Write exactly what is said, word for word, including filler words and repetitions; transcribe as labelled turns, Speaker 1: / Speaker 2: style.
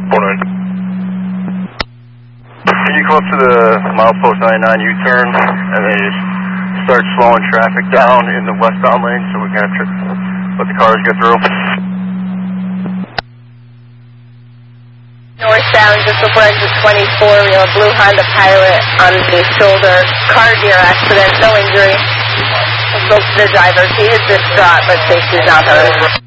Speaker 1: four nine. Can you come up to the milepost ninety-nine U-turn and then just start slowing traffic down in the westbound lane so we can have tri- let the cars get through?
Speaker 2: Northbound, just before exit twenty-four, we have a blue Honda Pilot on the shoulder. Car gear accident, no injury. Spoke to the driver. He is distraught, but safety is not hurt.